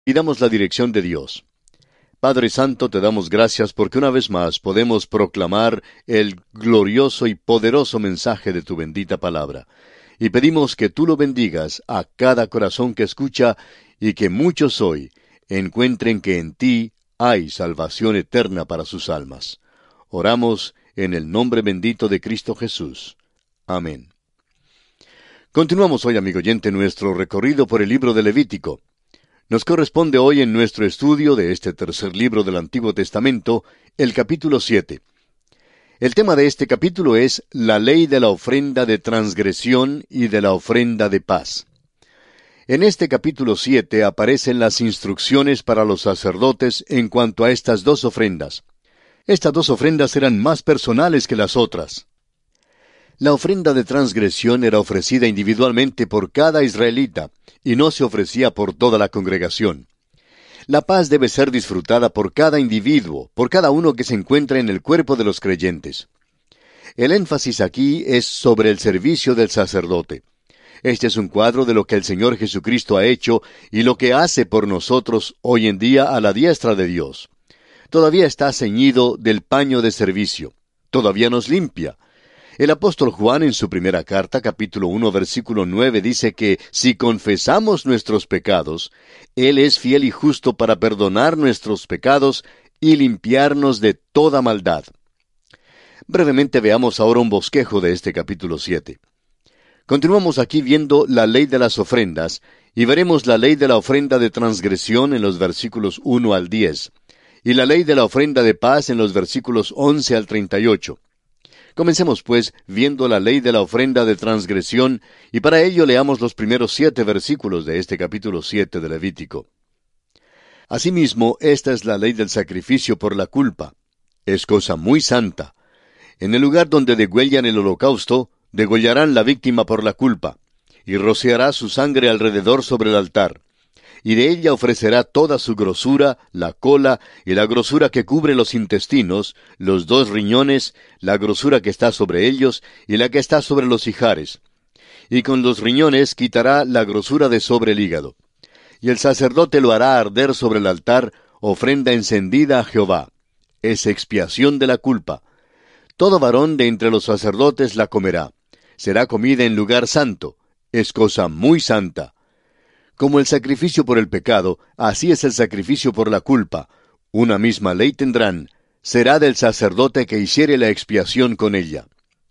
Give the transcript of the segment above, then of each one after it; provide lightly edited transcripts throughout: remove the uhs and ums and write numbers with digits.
Pidamos la dirección de Dios. Padre Santo, te damos gracias porque una vez más podemos proclamar el glorioso y poderoso mensaje de tu bendita palabra. Y pedimos que tú lo bendigas a cada corazón que escucha y que muchos hoy encuentren que en ti hay salvación eterna para sus almas. Oramos en el nombre bendito de Cristo Jesús. Amén. Continuamos hoy, amigo oyente, nuestro recorrido por el libro de Levítico. Nos corresponde hoy en nuestro estudio de este tercer libro del Antiguo Testamento, el capítulo 7. El tema de este capítulo es la ley de la ofrenda de transgresión y de la ofrenda de paz. En este capítulo 7 aparecen las instrucciones para los sacerdotes en cuanto a estas dos ofrendas. Estas dos ofrendas eran más personales que las otras. La ofrenda de transgresión era ofrecida individualmente por cada israelita, y no se ofrecía por toda la congregación. La paz debe ser disfrutada por cada individuo, por cada uno que se encuentra en el cuerpo de los creyentes. El énfasis aquí es sobre el servicio del sacerdote. Este es un cuadro de lo que el Señor Jesucristo ha hecho y lo que hace por nosotros hoy en día a la diestra de Dios. Todavía está ceñido del paño de servicio. Todavía nos limpia. El apóstol Juan en su primera carta, capítulo 1, versículo 9, dice que si confesamos nuestros pecados, Él es fiel y justo para perdonar nuestros pecados y limpiarnos de toda maldad. Brevemente veamos ahora un bosquejo de este capítulo 7. Continuamos aquí viendo la ley de las ofrendas, y veremos la ley de la ofrenda de transgresión en los versículos 1 al 10, y la ley de la ofrenda de paz en los versículos 11 al 38. Comencemos, pues, viendo la ley de la ofrenda de transgresión, y para ello leamos los primeros 7 versículos de este capítulo 7 de Levítico. Asimismo, esta es la ley del sacrificio por la culpa. Es cosa muy santa. En el lugar donde degüellan el holocausto, degollarán la víctima por la culpa, y rociará su sangre alrededor sobre el altar. Y de ella ofrecerá toda su grosura, la cola y la grosura que cubre los intestinos, los 2 riñones, la grosura que está sobre ellos y la que está sobre los ijares. Y con los riñones quitará la grosura de sobre el hígado. Y el sacerdote lo hará arder sobre el altar, ofrenda encendida a Jehová. Es expiación de la culpa. Todo varón de entre los sacerdotes la comerá. Será comida en lugar santo. Es cosa muy santa. Como el sacrificio por el pecado, así es el sacrificio por la culpa. Una misma ley tendrán. Será del sacerdote que hiciere la expiación con ella.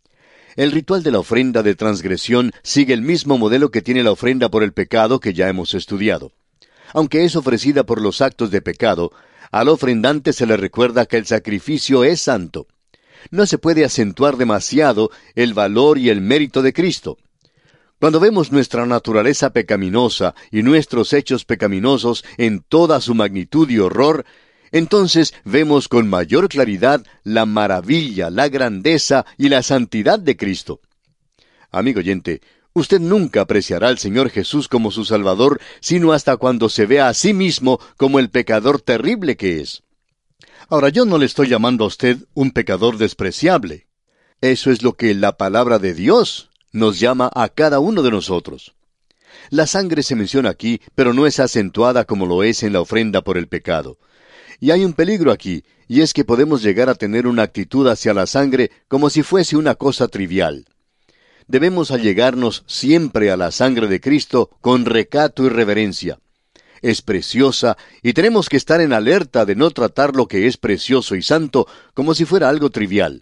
El ritual de la ofrenda de transgresión sigue el mismo modelo que tiene la ofrenda por el pecado que ya hemos estudiado. Aunque es ofrecida por los actos de pecado, al ofrendante se le recuerda que el sacrificio es santo. No se puede acentuar demasiado el valor y el mérito de Cristo. Cuando vemos nuestra naturaleza pecaminosa y nuestros hechos pecaminosos en toda su magnitud y horror, entonces vemos con mayor claridad la maravilla, la grandeza y la santidad de Cristo. Amigo oyente, usted nunca apreciará al Señor Jesús como su Salvador, sino hasta cuando se vea a sí mismo como el pecador terrible que es. Ahora, yo no le estoy llamando a usted un pecador despreciable. Eso es lo que la palabra de Dios nos llama a cada uno de nosotros. La sangre se menciona aquí, pero no es acentuada como lo es en la ofrenda por el pecado. Y hay un peligro aquí, y es que podemos llegar a tener una actitud hacia la sangre como si fuese una cosa trivial. Debemos allegarnos siempre a la sangre de Cristo con recato y reverencia. Es preciosa, y tenemos que estar en alerta de no tratar lo que es precioso y santo como si fuera algo trivial.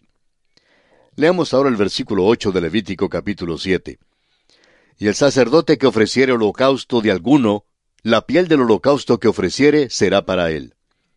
Leamos ahora el versículo 8 de Levítico capítulo 7. Y el sacerdote que ofreciere holocausto de alguno, la piel del holocausto que ofreciere será para él.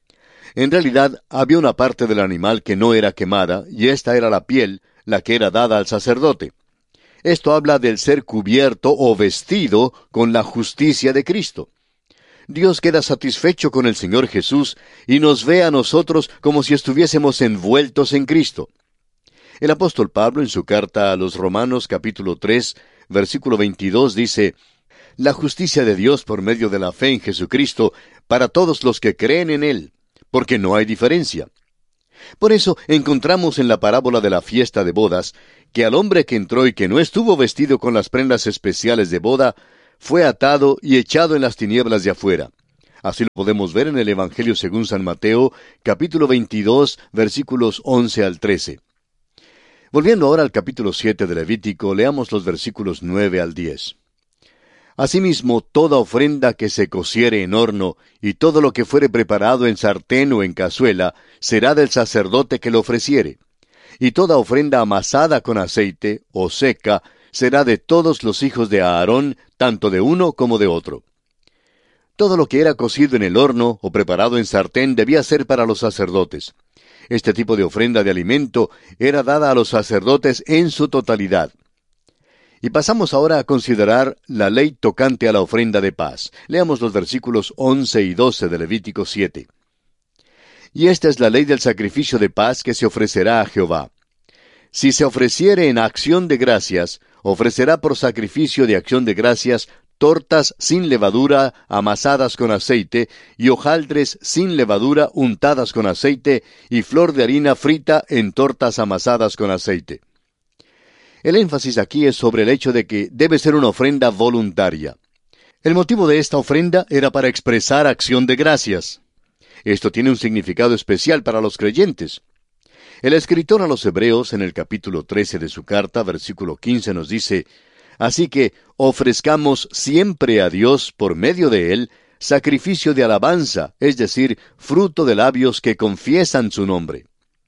En realidad, había una parte del animal que no era quemada, y esta era la piel, la que era dada al sacerdote. Esto habla del ser cubierto o vestido con la justicia de Cristo. Dios queda satisfecho con el Señor Jesús y nos ve a nosotros como si estuviésemos envueltos en Cristo. El apóstol Pablo en su carta a los Romanos capítulo 3, versículo 22 dice: La justicia de Dios por medio de la fe en Jesucristo para todos los que creen en Él, porque no hay diferencia. Por eso encontramos en la parábola de la fiesta de bodas que al hombre que entró y que no estuvo vestido con las prendas especiales de boda, fue atado y echado en las tinieblas de afuera. Así lo podemos ver en el Evangelio según San Mateo, capítulo 22, versículos 11 al 13. Volviendo ahora al capítulo 7 de Levítico, leamos los versículos 9 al 10. Asimismo, toda ofrenda que se cociere en horno, y todo lo que fuere preparado en sartén o en cazuela, será del sacerdote que lo ofreciere. Y toda ofrenda amasada con aceite, o seca, será de todos los hijos de Aarón, tanto de uno como de otro. Todo lo que era cocido en el horno o preparado en sartén debía ser para los sacerdotes. Este tipo de ofrenda de alimento era dada a los sacerdotes en su totalidad. Y pasamos ahora a considerar la ley tocante a la ofrenda de paz. Leamos los versículos 11 y 12 de Levítico 7. Y esta es la ley del sacrificio de paz que se ofrecerá a Jehová. Si se ofreciere en acción de gracias, ofrecerá por sacrificio de acción de gracias tortas sin levadura amasadas con aceite, y hojaldres sin levadura untadas con aceite, y flor de harina frita en tortas amasadas con aceite. El énfasis aquí es sobre el hecho de que debe ser una ofrenda voluntaria. El motivo de esta ofrenda era para expresar acción de gracias. Esto tiene un significado especial para los creyentes. El escritor a los Hebreos, en el capítulo 13 de su carta, versículo 15, nos dice: Así que ofrezcamos siempre a Dios, por medio de Él, sacrificio de alabanza, es decir, fruto de labios que confiesan su nombre.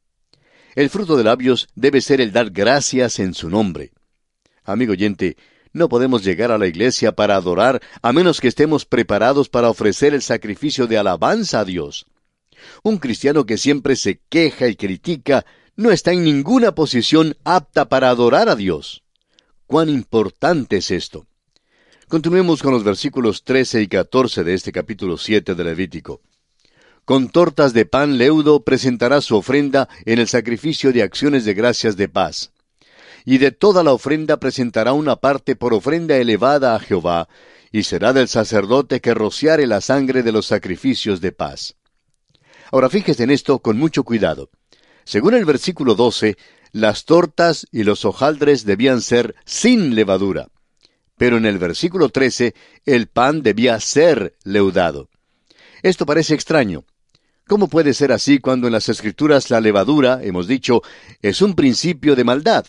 El fruto de labios debe ser el dar gracias en su nombre. Amigo oyente, no podemos llegar a la iglesia para adorar a menos que estemos preparados para ofrecer el sacrificio de alabanza a Dios. Un cristiano que siempre se queja y critica no está en ninguna posición apta para adorar a Dios. ¡Cuán importante es esto! Continuemos con los versículos 13 y 14 de este capítulo 7 de Levítico. Con tortas de pan leudo presentará su ofrenda en el sacrificio de acciones de gracias de paz. Y de toda la ofrenda presentará una parte por ofrenda elevada a Jehová, y será del sacerdote que rociare la sangre de los sacrificios de paz. Ahora fíjese en esto con mucho cuidado. Según el versículo 12, las tortas y los hojaldres debían ser sin levadura. Pero en el versículo 13, el pan debía ser leudado. Esto parece extraño. ¿Cómo puede ser así cuando en las Escrituras la levadura, hemos dicho, es un principio de maldad?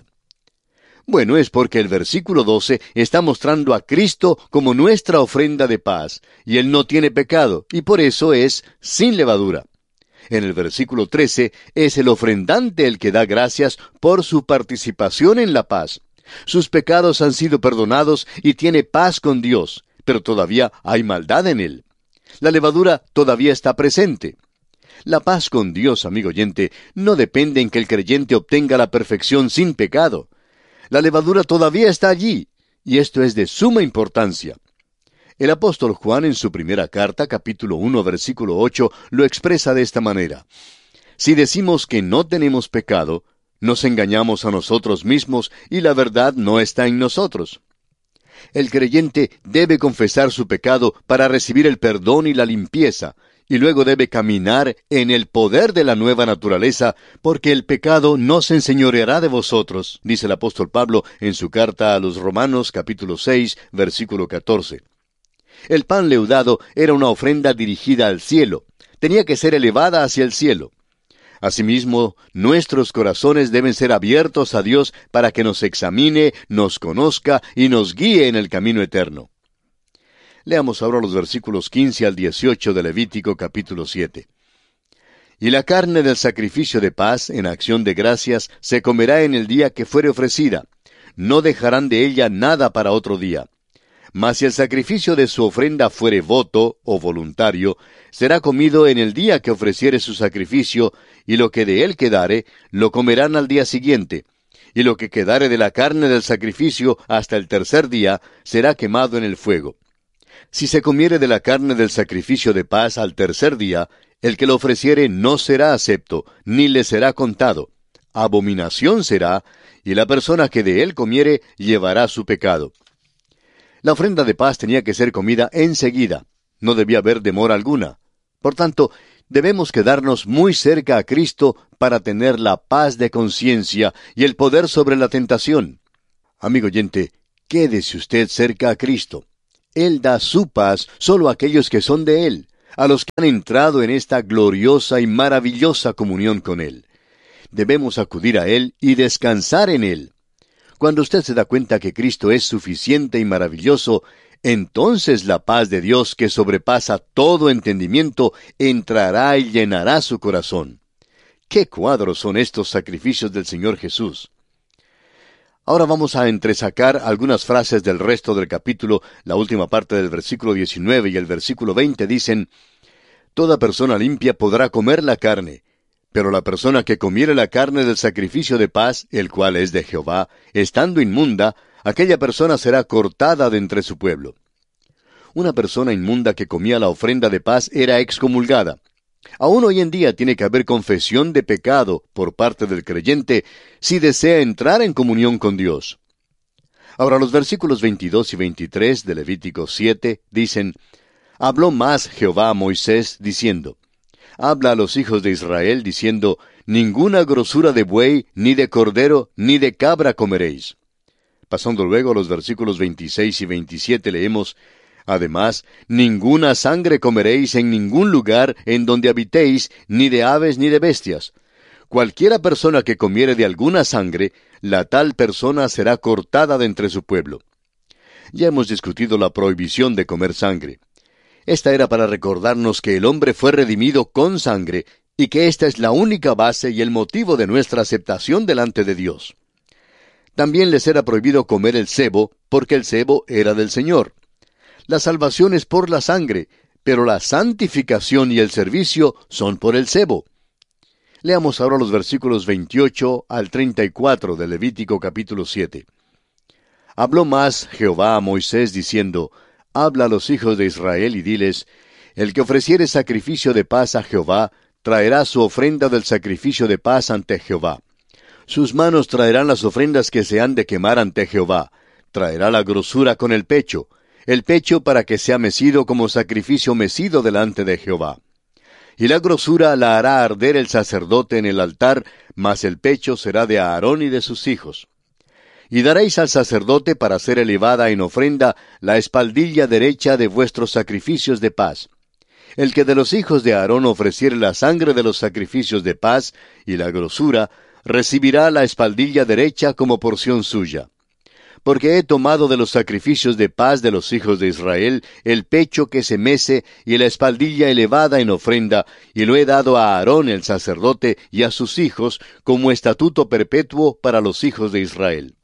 Bueno, es porque el versículo 12 está mostrando a Cristo como nuestra ofrenda de paz, y Él no tiene pecado, y por eso es sin levadura. En el versículo 13 es el ofrendante el que da gracias por su participación en la paz. Sus pecados han sido perdonados y tiene paz con Dios, pero todavía hay maldad en él. La levadura todavía está presente. La paz con Dios, amigo oyente, no depende en que el creyente obtenga la perfección sin pecado. La levadura todavía está allí, y esto es de suma importancia. El apóstol Juan en su primera carta, capítulo 1, versículo 8, lo expresa de esta manera: Si decimos que no tenemos pecado, nos engañamos a nosotros mismos y la verdad no está en nosotros. El creyente debe confesar su pecado para recibir el perdón y la limpieza, y luego debe caminar en el poder de la nueva naturaleza, porque el pecado no se enseñoreará de vosotros, dice el apóstol Pablo en su carta a los Romanos, capítulo 6, versículo 14. El pan leudado era una ofrenda dirigida al cielo. Tenía que ser elevada hacia el cielo. Asimismo, nuestros corazones deben ser abiertos a Dios para que nos examine, nos conozca y nos guíe en el camino eterno. Leamos ahora los versículos 15 al 18 de Levítico capítulo 7. Y la carne del sacrificio de paz en acción de gracias se comerá en el día que fuere ofrecida. No dejarán de ella nada para otro día. Mas si el sacrificio de su ofrenda fuere voto o voluntario, será comido en el día que ofreciere su sacrificio, y lo que de él quedare, lo comerán al día siguiente. Y lo que quedare de la carne del sacrificio hasta el tercer día, será quemado en el fuego. Si se comiere de la carne del sacrificio de paz al tercer día, el que lo ofreciere no será acepto, ni le será contado. Abominación será, y la persona que de él comiere llevará su pecado. La ofrenda de paz tenía que ser comida enseguida. No debía haber demora alguna. Por tanto, debemos quedarnos muy cerca a Cristo para tener la paz de conciencia y el poder sobre la tentación. Amigo oyente, quédese usted cerca a Cristo. Él da su paz solo a aquellos que son de Él. a los que han entrado en esta gloriosa y maravillosa comunión con Él. Debemos acudir a Él y descansar en Él. Cuando usted se da cuenta que Cristo es suficiente y maravilloso, entonces la paz de Dios que sobrepasa todo entendimiento entrará y llenará su corazón. ¡Qué cuadros son estos sacrificios del Señor Jesús! Ahora vamos a entresacar algunas frases del resto del capítulo. La última parte del versículo 19 y el versículo 20 dicen: Toda persona limpia podrá comer la carne, pero la persona que comiere la carne del sacrificio de paz, el cual es de Jehová, estando inmunda, aquella persona será cortada de entre su pueblo. Una persona inmunda que comía la ofrenda de paz era excomulgada. Aún hoy en día tiene que haber confesión de pecado por parte del creyente si desea entrar en comunión con Dios. Ahora los versículos 22 y 23 de Levítico 7 dicen: Habló más Jehová a Moisés, diciendo: Habla a los hijos de Israel, diciendo: Ninguna grosura de buey, ni de cordero, ni de cabra comeréis. Pasando luego a los versículos 26 y 27 leemos: Además, ninguna sangre comeréis en ningún lugar en donde habitéis, ni de aves ni de bestias. Cualquiera persona que comiere de alguna sangre, la tal persona será cortada de entre su pueblo. Ya hemos discutido la prohibición de comer sangre. Esta era para recordarnos que el hombre fue redimido con sangre, y que esta es la única base y el motivo de nuestra aceptación delante de Dios. También les era prohibido comer el sebo, porque el sebo era del Señor. La salvación es por la sangre, pero la santificación y el servicio son por el sebo. Leamos ahora los versículos 28 al 34 de Levítico capítulo 7. Habló más Jehová a Moisés diciendo: Habla a los hijos de Israel y diles: El que ofreciere sacrificio de paz a Jehová, traerá su ofrenda del sacrificio de paz ante Jehová. Sus manos traerán las ofrendas que se han de quemar ante Jehová. Traerá la grosura con el pecho para que sea mecido como sacrificio mecido delante de Jehová. Y la grosura la hará arder el sacerdote en el altar, mas el pecho será de Aarón y de sus hijos. Y daréis al sacerdote para ser elevada en ofrenda la espaldilla derecha de vuestros sacrificios de paz. El que de los hijos de Aarón ofreciere la sangre de los sacrificios de paz y la grosura, recibirá la espaldilla derecha como porción suya. Porque he tomado de los sacrificios de paz de los hijos de Israel el pecho que se mece y la espaldilla elevada en ofrenda, y lo he dado a Aarón el sacerdote y a sus hijos como estatuto perpetuo para los hijos de Israel.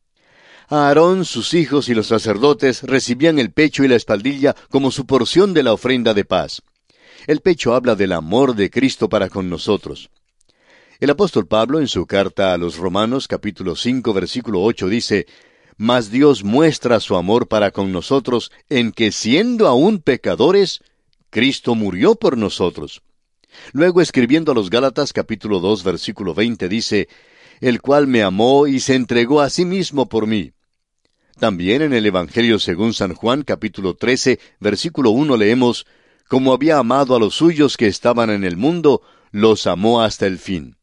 Aarón, sus hijos y los sacerdotes recibían el pecho y la espaldilla como su porción de la ofrenda de paz. El pecho habla del amor de Cristo para con nosotros. El apóstol Pablo, en su carta a los Romanos, capítulo 5, versículo 8, dice: Mas Dios muestra su amor para con nosotros en que, siendo aún pecadores, Cristo murió por nosotros. Luego, escribiendo a los Gálatas, capítulo 2, versículo 20, dice: El cual me amó y se entregó a sí mismo por mí. También en el Evangelio según San Juan, capítulo 13, versículo 1, leemos: Como había amado a los suyos que estaban en el mundo, los amó hasta el fin.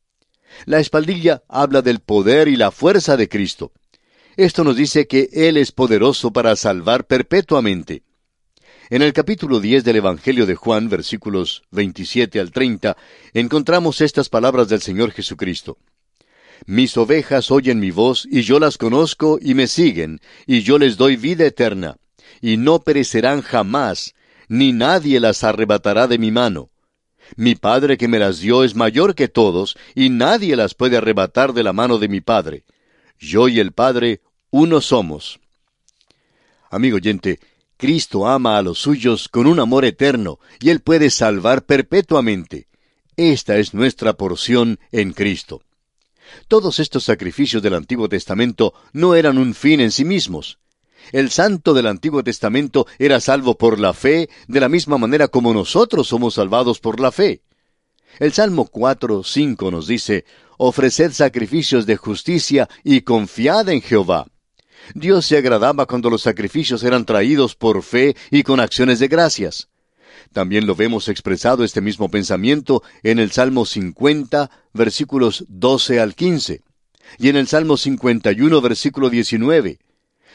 La espaldilla habla del poder y la fuerza de Cristo. Esto nos dice que Él es poderoso para salvar perpetuamente. En el capítulo 10 del Evangelio de Juan, versículos 27 al 30, encontramos estas palabras del Señor Jesucristo: Mis ovejas oyen mi voz, y yo las conozco, y me siguen, y yo les doy vida eterna, y no perecerán jamás, ni nadie las arrebatará de mi mano. Mi Padre que me las dio es mayor que todos, y nadie las puede arrebatar de la mano de mi Padre. Yo y el Padre, uno somos. Amigo oyente, Cristo ama a los suyos con un amor eterno, y Él puede salvar perpetuamente. Esta es nuestra porción en Cristo. Todos estos sacrificios del Antiguo Testamento no eran un fin en sí mismos. El santo del Antiguo Testamento era salvo por la fe, de la misma manera como nosotros somos salvados por la fe. El Salmo 4:5 nos dice: Ofreced sacrificios de justicia y confiad en Jehová. Dios se agradaba cuando los sacrificios eran traídos por fe y con acciones de gracias. También lo vemos expresado este mismo pensamiento en el Salmo 50, versículos 12 al 15, y en el Salmo 51, versículo 19.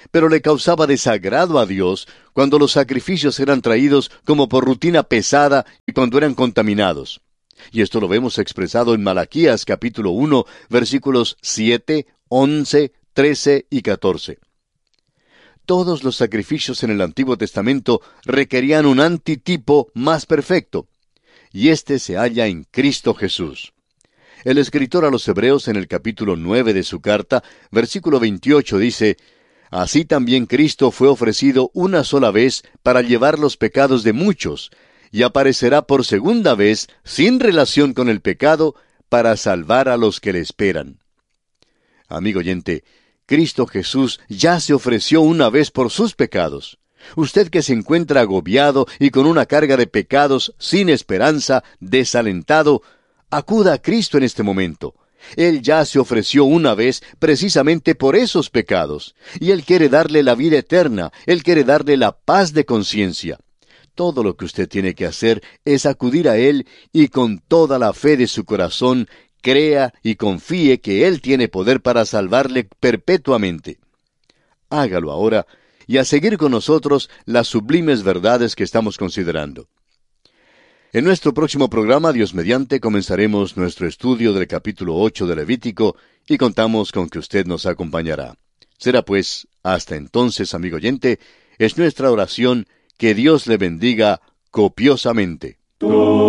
pero le causaba desagrado a Dios cuando los sacrificios eran traídos como por rutina pesada y cuando eran contaminados. Y esto lo vemos expresado en Malaquías capítulo 1, versículos 7, 11, 13 y 14. Todos los sacrificios en el Antiguo Testamento requerían un antitipo más perfecto, y este se halla en Cristo Jesús. El escritor a los Hebreos en el capítulo 9 de su carta, versículo 28 dice: Así también Cristo fue ofrecido una sola vez para llevar los pecados de muchos, y aparecerá por segunda vez sin relación con el pecado para salvar a los que le esperan. Amigo oyente, Cristo Jesús ya se ofreció una vez por sus pecados. Usted que se encuentra agobiado y con una carga de pecados, sin esperanza, desalentado, acuda a Cristo en este momento. Él ya se ofreció una vez precisamente por esos pecados, y Él quiere darle la vida eterna, Él quiere darle la paz de conciencia. Todo lo que usted tiene que hacer es acudir a Él y con toda la fe de su corazón, crea y confíe que Él tiene poder para salvarle perpetuamente. Hágalo ahora y a seguir con nosotros las sublimes verdades que estamos considerando. En nuestro próximo programa, Dios mediante, comenzaremos nuestro estudio del capítulo 8 de Levítico y contamos con que usted nos acompañará. Será pues, hasta entonces, amigo oyente, es nuestra oración que Dios le bendiga copiosamente.